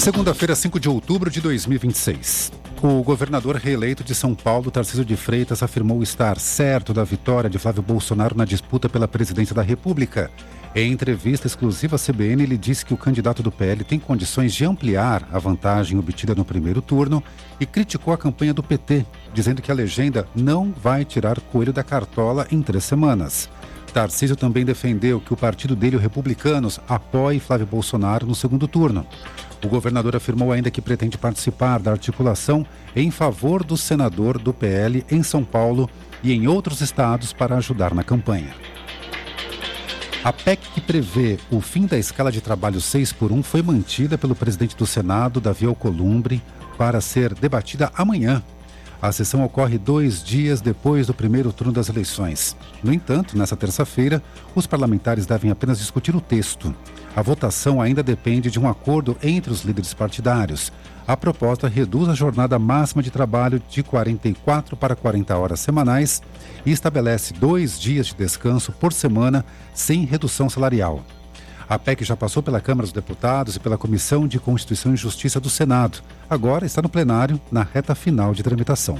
Segunda-feira, 5 de outubro de 2026. O governador reeleito de São Paulo, Tarcísio de Freitas, afirmou estar certo da vitória de Flávio Bolsonaro na disputa pela presidência da República. Em entrevista exclusiva à CBN, ele disse que o candidato do PL tem condições de ampliar a vantagem obtida no primeiro turno e criticou a campanha do PT, dizendo que a legenda não vai tirar coelho da cartola em 3 semanas. Tarcísio também defendeu que o partido dele, o Republicanos, apoie Flávio Bolsonaro no segundo turno. O governador afirmou ainda que pretende participar da articulação em favor do senador do PL em São Paulo e em outros estados para ajudar na campanha. A PEC que prevê o fim da escala de trabalho 6x1 foi mantida pelo presidente do Senado, Davi Alcolumbre, para ser debatida amanhã. A sessão ocorre 2 dias depois do primeiro turno das eleições. No entanto, nesta terça-feira, os parlamentares devem apenas discutir o texto. A votação ainda depende de um acordo entre os líderes partidários. A proposta reduz a jornada máxima de trabalho de 44 para 40 horas semanais e estabelece 2 dias de descanso por semana sem redução salarial. A PEC já passou pela Câmara dos Deputados e pela Comissão de Constituição e Justiça do Senado. Agora está no plenário, na reta final de tramitação.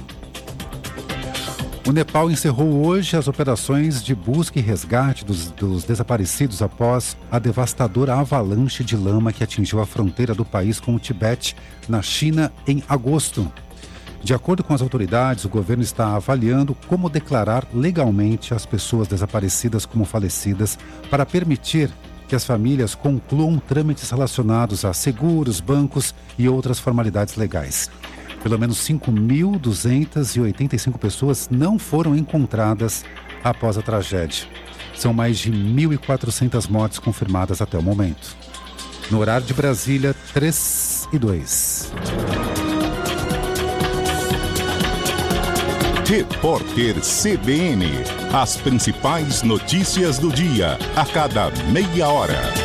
O Nepal encerrou hoje as operações de busca e resgate dos desaparecidos após a devastadora avalanche de lama que atingiu a fronteira do país com o Tibete, na China, em agosto. De acordo com as autoridades, o governo está avaliando como declarar legalmente as pessoas desaparecidas como falecidas para permitir que as famílias concluam trâmites relacionados a seguros, bancos e outras formalidades legais. Pelo menos 5.285 pessoas não foram encontradas após a tragédia. São mais de 1.400 mortes confirmadas até o momento. No horário de Brasília, 3:02. Repórter CBN. As principais notícias do dia, a cada meia hora.